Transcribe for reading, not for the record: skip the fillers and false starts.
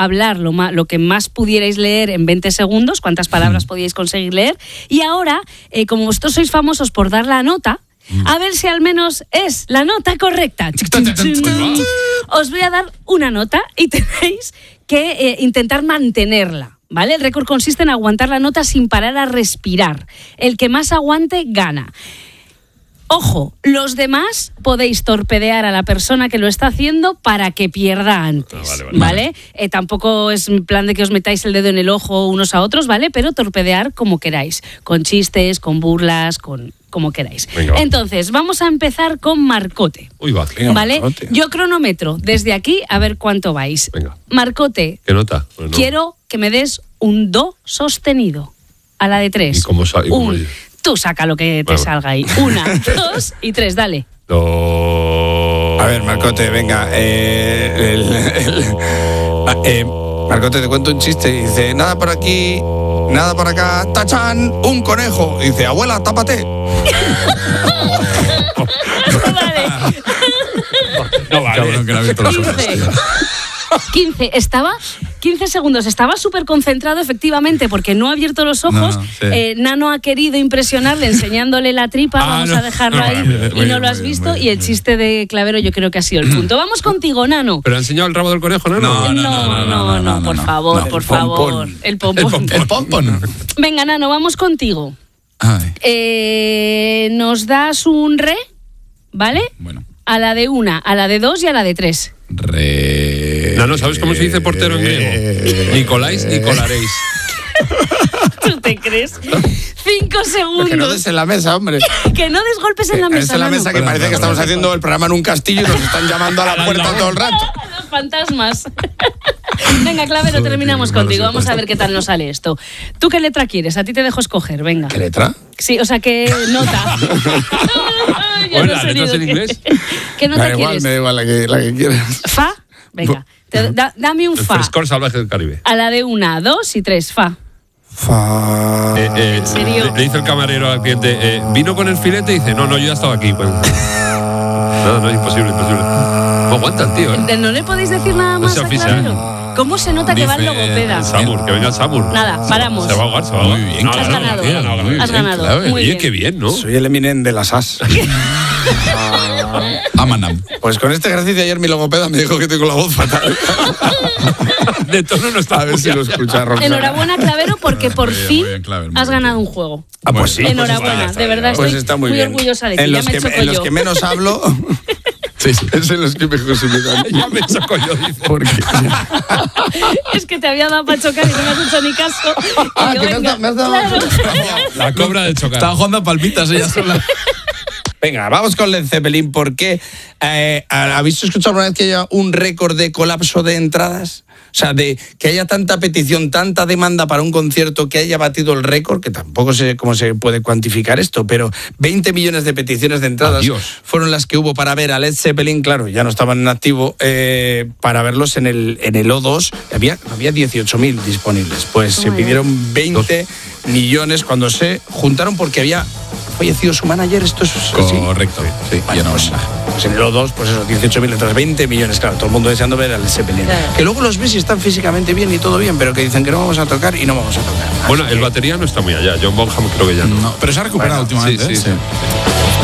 hablar lo que más pudierais leer en 20 segundos, cuántas palabras podíais conseguir leer. Y ahora, como vosotros sois famosos por dar la nota, a ver si al menos es la nota correcta. Os voy a dar una nota y tenéis que intentar mantenerla, ¿vale? El récord consiste en aguantar la nota sin parar a respirar. El que más aguante gana. Ojo, los demás podéis torpedear a la persona que lo está haciendo para que pierda antes, ¿vale? Tampoco es en plan de que os metáis el dedo en el ojo unos a otros, ¿vale? Pero torpedear como queráis, con chistes, con burlas, como queráis. Venga, entonces, vamos a empezar con Marcote. Uy, va. Venga, ¿vale? Marcote. Yo cronometro desde aquí a ver cuánto vais. Venga. Marcote. ¿Qué nota? Pues no. Quiero que me des un do sostenido a la de 3. ¿Y cómo Tú saca lo que te salga ahí. 1, 2 y 3, dale. A ver, Marcote, venga. Marcote, te cuento un chiste. Dice, nada por aquí, nada por acá. ¡Tachán! Un conejo. Dice, abuela, tápate. Vale. No vale. Cabrón, que no ha abierto los ojos. 15 segundos. Estaba súper concentrado, efectivamente, porque no ha abierto los ojos. Nano ha querido impresionarle enseñándole la tripa. Vamos a dejarlo ahí. Y no lo has visto. Y el chiste de Clavero yo creo que ha sido el punto. Vamos contigo, Nano. ¿Pero ha enseñado el rabo del conejo, Nano? No, por favor, por favor. El pompón. El pompón. Venga, Nano, vamos contigo. Nos das un re, ¿vale? Bueno. A la de 1, a la de 2 y a la de 3. No, ¿sabes cómo se dice portero en griego? Nicoláis, Nicolaréis. ¿Tú te crees? 5 segundos. Que no des en la mesa, hombre. Que no des golpes en la mesa. Es en la mesa que parece que estamos haciendo el programa en un castillo y nos están llamando a la puerta todo el rato. Los fantasmas. Venga, Clavero, terminamos contigo. Vamos a ver qué tal nos sale esto. ¿Tú qué letra quieres? A ti te dejo escoger, venga. ¿Qué letra? Sí, o sea, ¿qué nota? Bueno, ¿la letra es en inglés? ¿Qué nota quieres? Me da igual la que quieras. ¿Fa? Venga, dame un fa. El frescor salvaje del Caribe. A la de 1, 2 y 3, fa. Fa. ¿En serio? Le dice el camarero al cliente, ¿vino con el filete? Y dice, no, yo ya estaba aquí. Pues. No, imposible. No aguanta el tío, ¿eh? ¿No le podéis decir nada más a Clavero? ¿Cómo se nota que va el logopeda? El Samur, que venga el Samur. Nada, paramos. Se va a ahogar. Muy bien. Has ganado. Has ganado. Muy Oye, bien. qué bien, ¿no? Soy el Eminem de las as. Amanam. Pues con este ejercicio ayer mi logopeda me dijo que tengo la voz fatal. De tono no está. A ver si lo escucha Roxana. Enhorabuena, Clavero, porque por fin bien, Clavero, muy has bien. ganado un juego. Ah, pues sí. Enhorabuena, de verdad Pues estoy está muy muy bien. orgullosa de ti. En Ya los me que, choco en los yo. que menos hablo. Sí. Es en los que mejor se me dan. Ya me choco yo, dice. ¿Por qué? Es que te había dado para chocar y no me has hecho ni caso. Y yo, que venga, me has dado. claro. La cobra de chocar. Estaba jugando a palmitas ella sola. Venga, vamos con Led Zeppelin, porque ¿habéis escuchado alguna vez que haya un récord de colapso de entradas? O sea, de que haya tanta petición, tanta demanda para un concierto que haya batido el récord, que tampoco sé cómo se puede cuantificar esto, pero 20 millones de peticiones de entradas fueron las que hubo para ver a Led Zeppelin. Claro, ya no estaban en activo, para verlos en el O2. Había 18.000 disponibles. Pues se pidieron 20 millones cuando se juntaron porque había fallecido su manager. Esto es correcto. Sí, vale, ya no. pues en el O2, pues eso, 18.000 entradas, 20 millones, claro, todo el mundo deseando ver al Zeppelin. Claro. Que luego los ves y están físicamente bien y todo bien, pero que dicen que no vamos a tocar y no vamos a tocar. Bueno, el batería no está muy allá. John Bonham creo que ya no. No, pero se ha recuperado últimamente. Sí.